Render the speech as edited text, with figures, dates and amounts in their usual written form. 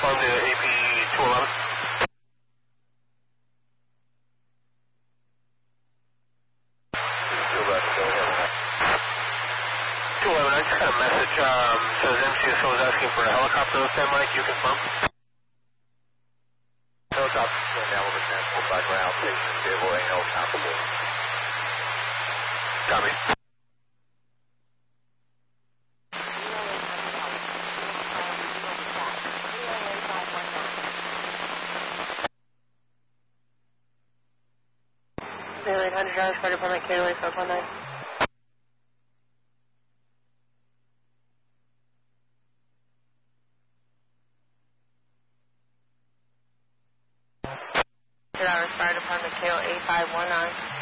respond to AP 211. 211, I just got a message, says MCSO is asking for a helicopter on standby. Can you confirm? Helicopter element transport by ground station, vehicle and helicopter. Copy. Nearly 100 yards, fire department, KOA 519. Fire department, KOA 519.